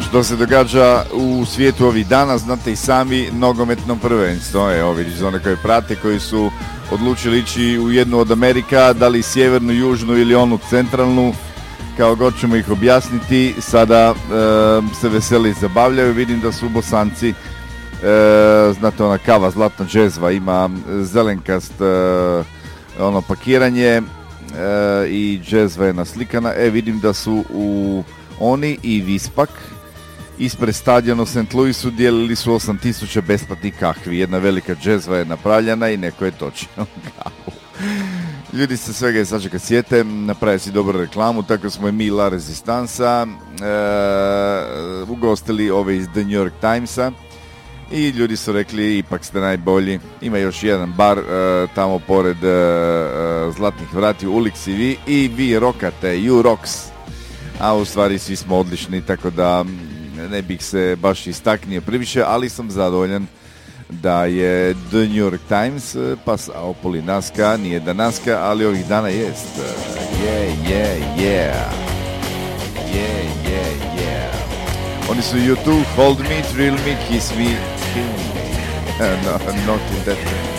što se događa u svijetu ovih dana, znate i sami, nogometno prvenstvo. Evo vidiš za one koji prate, koji su odlučili ići u jednu od Amerika, da li sjevernu, južnu ili onu centralnu, kao god ćemo ih objasniti. Sada se veseli i zabavljaju. Vidim da su Bosanci, znate ona kava Zlatna džezva ima zelenkast ono pakiranje i džezva je naslikana. Vidim da su oni i Vispak ispred stadiona u St. Louisu dijelili su 8000 besplatnih kahvi. Jedna velika džezva je napravljena i neko je točio kavu. Ljudi se svega i svačega sjete, napravili si dobru reklamu, tako smo i mi La Resistansa ugostili ove iz The New York Timesa i ljudi su rekli ipak ste najbolji. Ima još jedan bar tamo pored Zlatnih vrati u ulici vi i vi rokate, you rocks, a u stvari svi smo odlični, tako da ne bih se baš istaknio previše, ali sam zadovoljan da je The New York Times pasao Polinaska, nije Danaska, ali ovih dana jest. Yeah. Oni su U2, Hold Me, Thrill Me, Kiss Me, Kill Me. No, not in that way.